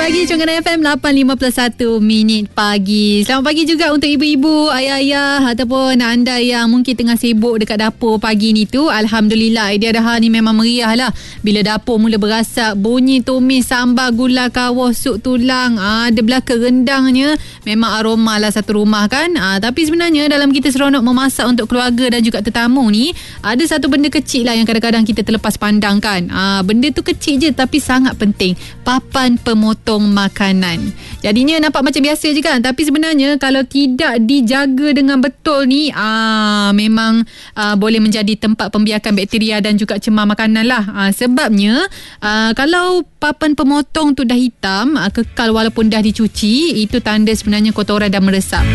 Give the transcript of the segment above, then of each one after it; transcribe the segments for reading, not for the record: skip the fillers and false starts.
pagi, Terengganu FM 8.51 minit pagi. Selamat pagi juga untuk ibu-ibu, ayah-ayah ataupun anda yang mungkin tengah sibuk dekat dapur pagi ni tu. Alhamdulillah, idea dah ni memang meriah lah. Bila dapur mula berasap, bunyi tumis sambal gula kawah, sup tulang, ada belaka rendangnya. Memang aroma lah satu rumah kan. Tapi sebenarnya dalam kita seronok memasak untuk keluarga dan juga tetamu ni, ada satu benda kecil lah yang kadang-kadang kita terlepas pandang kan. Benda tu kecil je tapi sangat penting. Papan pemotong makanan. Jadinya nampak macam biasa je kan, tapi sebenarnya kalau tidak dijaga dengan betul ni, memang boleh menjadi tempat pembiakan bakteria dan juga cemar makanan lah. Sebabnya kalau papan pemotong tu dah hitam, kekal walaupun dah dicuci, itu tanda sebenarnya kotoran dah meresap.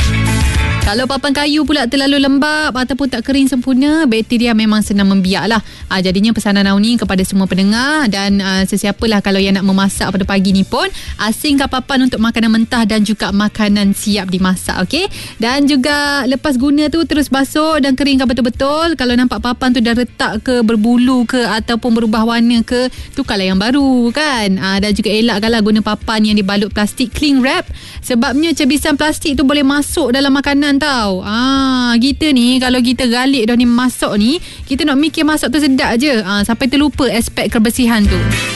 Kalau papan kayu pula terlalu lembab ataupun tak kering sempurna, bakteria memang senang membiak lah. Jadinya pesanan Nau ni kepada semua pendengar dan sesiapalah kalau yang nak memasak pada pagi ni pun, asingkan papan untuk makanan mentah dan juga makanan siap dimasak, okey? Dan juga lepas guna tu terus basuh dan keringkan betul-betul. Kalau nampak papan tu dah retak ke, berbulu ke ataupun berubah warna ke, tukarlah yang baru kan. Dan juga elakkanlah guna papan yang dibalut plastik cling wrap, sebabnya cebisan plastik tu boleh masuk dalam makanan tau. Kita ni kalau kita galik dah ni masak ni, kita nak mikir masak tu sedap je, sampai terlupa aspek kebersihan tu.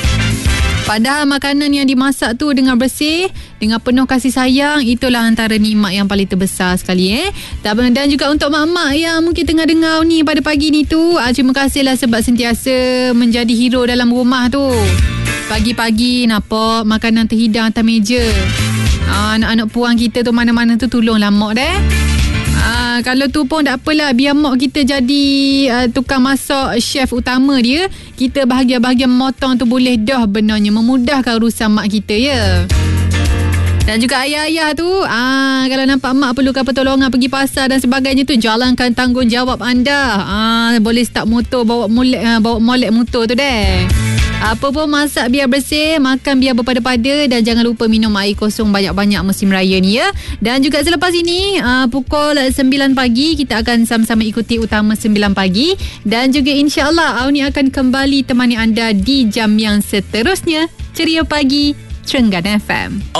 Padahal makanan yang dimasak tu dengan bersih, dengan penuh kasih sayang, itulah antara nikmat yang paling terbesar sekali Dan juga untuk mak-mak yang mungkin tengah dengar ni pada pagi ni tu, terima kasihlah sebab sentiasa menjadi hero dalam rumah tu. Pagi-pagi nampak makanan terhidang atas meja, anak-anak puang kita tu mana-mana tu tolonglah mak deh. Kalau tu pun tak apalah, biar mak kita jadi tukang masak, chef utama dia. Kita bahagian-bahagian memotong tu boleh dah benarnya, memudahkan urusan mak kita ya. Dan juga ayah-ayah tu, kalau nampak mak perlukan pertolongan pergi pasar dan sebagainya tu, jalankan tanggungjawab anda. Boleh start motor, bawa molek motor tu deh. Apa pun masak biar bersih, makan biar berpada-pada dan jangan lupa minum air kosong banyak-banyak musim raya ni ya. Dan juga selepas ini pukul 9 pagi kita akan sama-sama ikuti Utama 9 pagi dan juga insya-Allah Auni akan kembali temani anda di jam yang seterusnya. Ceria pagi Terengganu FM.